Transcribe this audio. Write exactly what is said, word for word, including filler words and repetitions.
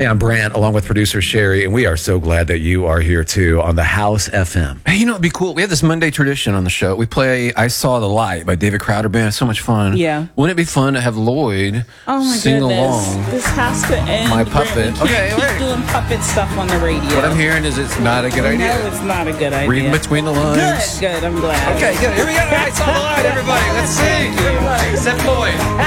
Hey, I'm Brant, along with producer Sherry, and we are so glad that you are here too on the House F M. Hey, you know, it'd be cool. We have this Monday tradition on the show. We play "I Saw the Light" by David Crowder Band. It's so much fun. Yeah. Wouldn't it be fun to have Lloyd Oh my sing goodness. along? This has to end. My Brent. puppet. We can't Okay, keep wait. doing puppet stuff on the radio. What I'm hearing is it's not a good idea. No, it's not a good idea. Reading between the lines. Good, good. I'm glad. Okay, good. Here we go. I saw the light, everybody. Let's sing. Except Lloyd.